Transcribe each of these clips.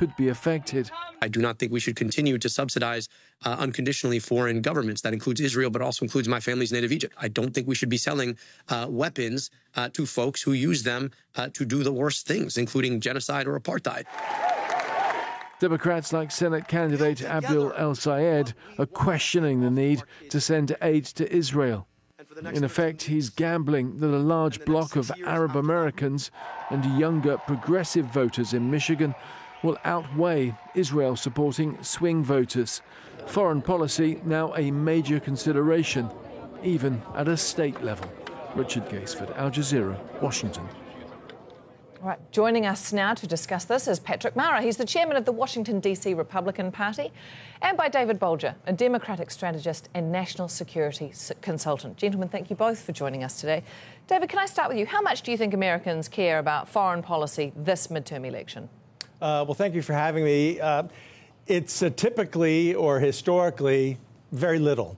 could be affected. I do not think we should continue to subsidize unconditionally foreign governments. That includes Israel, but also includes my family's native Egypt. I don't think we should be selling weapons to folks who use them to do the worst things, including genocide or apartheid. Democrats like Senate candidate Abdul El-Sayed are questioning the need to send aid to Israel. In effect, he's gambling that a large bloc of Arab Americans and younger progressive voters in Michigan will outweigh Israel supporting swing voters. Foreign policy now a major consideration, even at a state level. Richard Gaisford, Al Jazeera, Washington. All right, joining us now to discuss this is Patrick Mara. He's the chairman of the Washington, D.C. Republican Party, and by David Bolger, a Democratic strategist and national security consultant. Gentlemen, thank you both for joining us today. David, can I start with you? How much do you think Americans care about foreign policy this midterm election? Well, thank you for having me. It's typically or historically very little.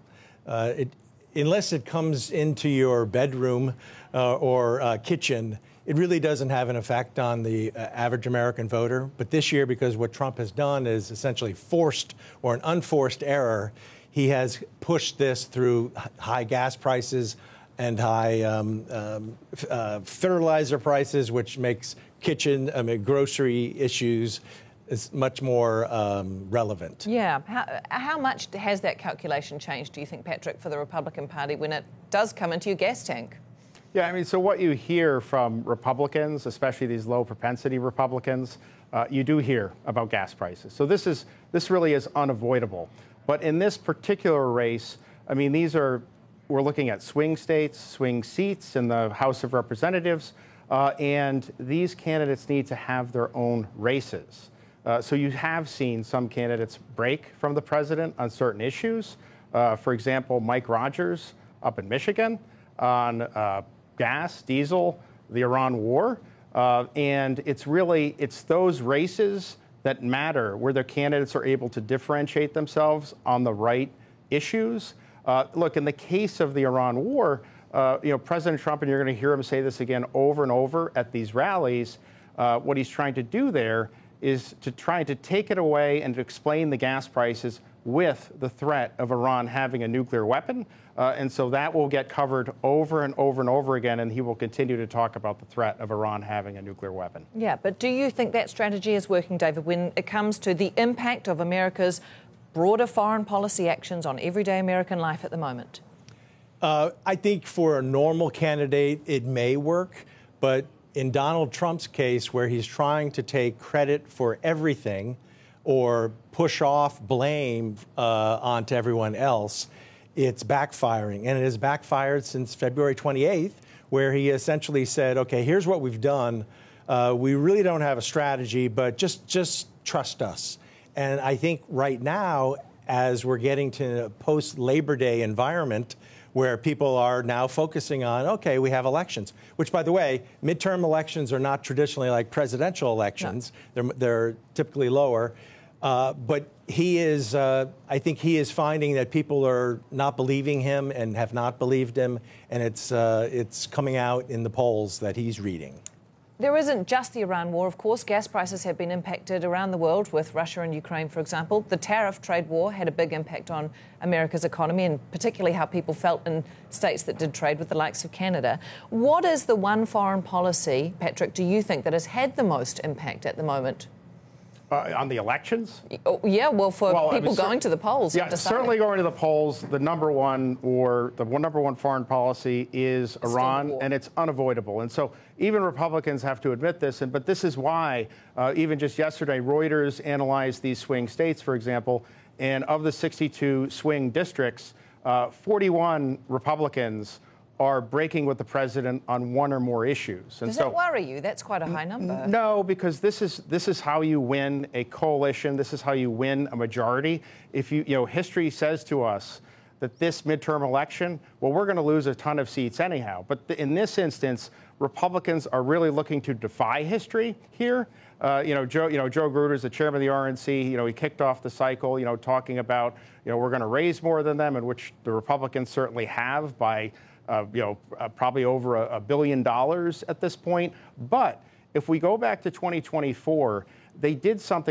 Unless it comes into your bedroom or kitchen, it really doesn't have an effect on the average American voter. But this year, because what Trump has done is essentially forced or an unforced error, he has pushed this through high gas prices and high fertilizer prices, which makes grocery issues is much more relevant. Yeah. How much has that calculation changed, do you think, Patrick, for the Republican Party when it does come into your gas tank? Yeah, I mean, so what you hear from Republicans, especially these low propensity Republicans, you do hear about gas prices. So this really is unavoidable. But in this particular race, I mean, we're looking at swing states, swing seats in the House of Representatives, and these candidates need to have their own races. So you have seen some candidates break from the president on certain issues. For example, Mike Rogers up in Michigan on gas, diesel, the Iran war. And it's those races that matter, where their candidates are able to differentiate themselves on the right issues. Look, in the case of the Iran war, President Trump, and you're going to hear him say this again over and over at these rallies, what he's trying to do there is to try to take it away and to explain the gas prices with the threat of Iran having a nuclear weapon. And so that will get covered over and over and over again, and he will continue to talk about the threat of Iran having a nuclear weapon. Yeah, but do you think that strategy is working, David, when it comes to the impact of America's broader foreign policy actions on everyday American life at the moment? I think for a normal candidate, it may work, but in Donald Trump's case, where he's trying to take credit for everything or push off blame onto everyone else, it's backfiring. And it has backfired since February 28th, where he essentially said, OK, here's what we've done. We really don't have a strategy, but just trust us. And I think right now, as we're getting to a post-Labor Day environment, where people are now focusing on, OK, we have elections, which, by the way, midterm elections are not traditionally like presidential elections. No. They're typically lower. But he is, I think he is finding that people are not believing him and have not believed him. And it's coming out in the polls that he's reading. There isn't just the Iran war, of course. Gas prices have been impacted around the world with Russia and Ukraine, for example. The tariff trade war had a big impact on America's economy and particularly how people felt in states that did trade with the likes of Canada. What is the one foreign policy, Patrick, do you think that has had the most impact at the moment? On the elections? Oh, yeah, well, people going to the polls. Yeah, certainly going to the polls. The number one foreign policy is Iran, and it's unavoidable. And so even Republicans have to admit this. But this is why, even just yesterday, Reuters analyzed these swing states, for example, and of the 62 swing districts, 41 Republicans are breaking with the president on one or more issues. And Does that worry you? That's quite a high number. No, because this is how you win a coalition. This is how you win a majority. If history says to us that this midterm election, well, we're going to lose a ton of seats anyhow. But in this instance, Republicans are really looking to defy history here. Joe Gruder is the chairman of the RNC. He kicked off the cycle, talking about, we're going to raise more than them, and which the Republicans certainly have by probably over $1 billion at this point. But if we go back to 2024, they did something